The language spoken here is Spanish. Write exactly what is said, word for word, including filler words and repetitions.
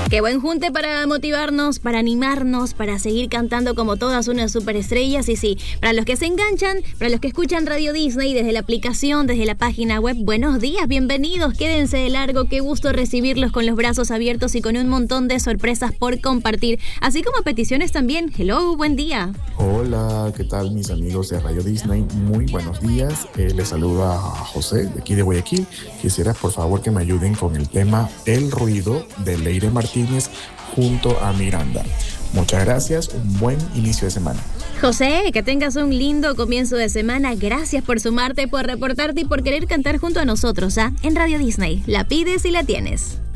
Qué buen junte para motivarnos, para animarnos, para seguir cantando como todas unas superestrellas. Y sí, para los que se enganchan, para los que escuchan Radio Disney desde la aplicación, desde la página web, buenos días, bienvenidos, quédense de largo, qué gusto recibirlos con los brazos abiertos y con un montón de sorpresas por compartir, así como peticiones también. Hello, buen día. Hola, ¿qué tal mis amigos de Radio Disney? Muy buenos días, eh, les saluda a José de aquí de Guayaquil. Quisiera por favor que me ayuden con el tema El Ruido de Leire Martínez junto a Miranda. Muchas gracias, un buen inicio de semana. José, que tengas un lindo comienzo de semana. Gracias por sumarte, por reportarte y por querer cantar junto a nosotros, ¿ah? En Radio Disney, la pides y la tienes.